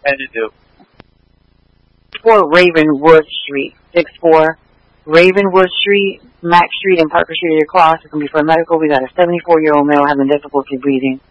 And you do. 4 Ravenwood Street. 64 Ravenwood Street, Mack Street, and Parker Street at your class. It's going to be for medical. We got a 74-year-old male having difficulty breathing.